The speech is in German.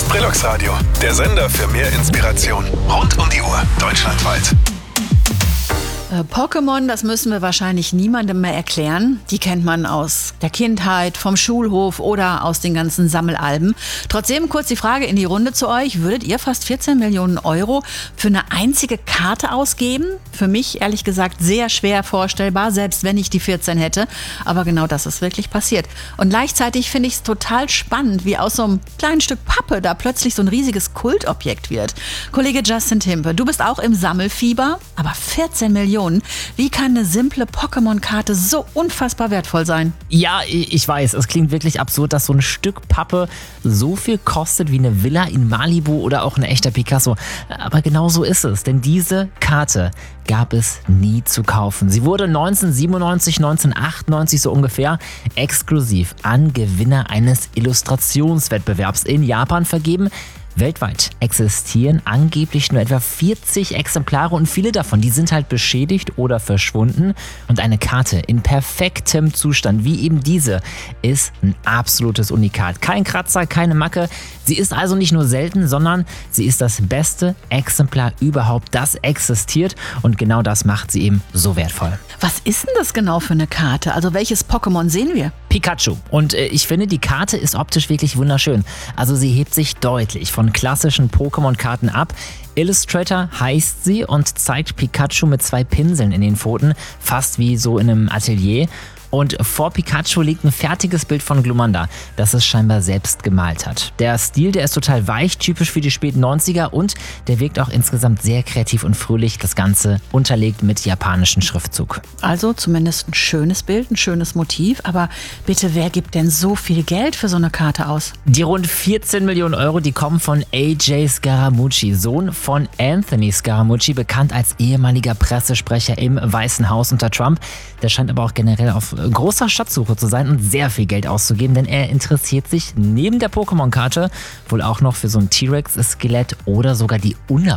Brilox Radio, der Sender für mehr Inspiration. Rund um die Uhr, deutschlandweit. Pokémon, das müssen wir wahrscheinlich niemandem mehr erklären. Die kennt man aus der Kindheit, vom Schulhof oder aus den ganzen Sammelalben. Trotzdem kurz die Frage in die Runde zu euch. Würdet ihr fast 14 Millionen Euro für eine einzige Karte ausgeben? Für mich ehrlich gesagt sehr schwer vorstellbar, selbst wenn ich die 14 hätte. Aber genau das ist wirklich passiert. Und gleichzeitig finde ich es total spannend, wie aus so einem kleinen Stück Pappe da plötzlich so ein riesiges Kultobjekt wird. Kollege Justin Timpe, du bist auch im Sammelfieber, aber 14 Millionen. Wie kann eine simple Pokémon-Karte so unfassbar wertvoll sein? Ja, ich weiß, es klingt wirklich absurd, dass so ein Stück Pappe so viel kostet wie eine Villa in Malibu oder auch ein echter Picasso. Aber genau so ist es, denn diese Karte gab es nie zu kaufen. Sie wurde 1997, 1998 so ungefähr exklusiv an Gewinner eines Illustrationswettbewerbs in Japan vergeben. Weltweit existieren angeblich nur etwa 40 Exemplare und viele davon, die sind halt beschädigt oder verschwunden. Und eine Karte in perfektem Zustand wie eben diese ist ein absolutes Unikat. Kein Kratzer, keine Macke. Sie ist also nicht nur selten, sondern sie ist das beste Exemplar überhaupt, das existiert. Und genau das macht sie eben so wertvoll. Was ist denn das genau für eine Karte? Also welches Pokémon sehen wir? Pikachu. Und ich finde, die Karte ist optisch wirklich wunderschön. Also sie hebt sich deutlich von klassischen Pokémon-Karten ab. Illustrator heißt sie und zeigt Pikachu mit 2 Pinseln in den Pfoten, fast wie so in einem Atelier. Und vor Pikachu liegt ein fertiges Bild von Glumanda, das es scheinbar selbst gemalt hat. Der Stil, der ist total weich, typisch für die späten 90er und der wirkt auch insgesamt sehr kreativ und fröhlich, das Ganze unterlegt mit japanischem Schriftzug. Also zumindest ein schönes Bild, ein schönes Motiv, aber bitte, wer gibt denn so viel Geld für so eine Karte aus? Die rund 14 Millionen Euro, die kommen von AJ Scaramucci, Sohn von Anthony Scaramucci, bekannt als ehemaliger Pressesprecher im Weißen Haus unter Trump. Der scheint aber auch generell auf großer Schatzsuche zu sein und sehr viel Geld auszugeben, denn er interessiert sich neben der Pokémon-Karte wohl auch noch für so ein T-Rex-Skelett oder sogar die